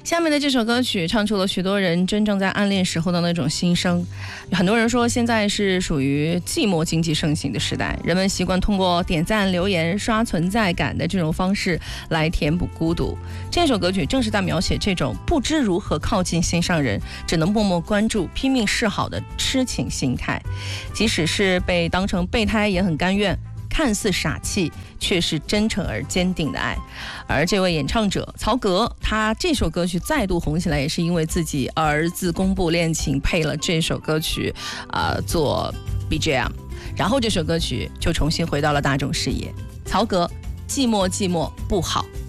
下面的这首歌曲唱出了许多人真正在暗恋时候的那种心声。很多人说现在是属于寂寞经济盛行的时代，人们习惯通过点赞、留言、刷存在感的这种方式来填补孤独。这首歌曲正是在描写这种不知如何靠近心上人，只能默默关注、拼命示好的痴情心态。即使是被当成备胎，也很甘愿。看似傻气，却是真诚而坚定的爱。而这位演唱者曹格，他这首歌曲再度红起来，也是因为自己儿子公布恋情，配了这首歌曲做 BGM， 然后这首歌曲就重新回到了大众视野。曹格，寂寞寂寞不好。